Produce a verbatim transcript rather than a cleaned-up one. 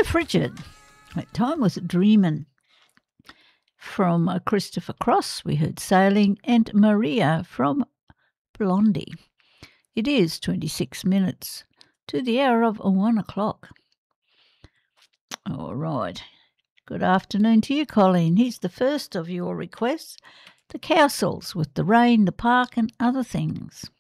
Cliff Richard, that time was dreamin'. From uh, Christopher Cross, we heard Sailing, and Maria from Blondie. It is twenty-six minutes to the hour of one o'clock. All right. Good afternoon to you, Colleen. Here's the first of your requests, the Cowsills with The Rain, the Park and Other Things.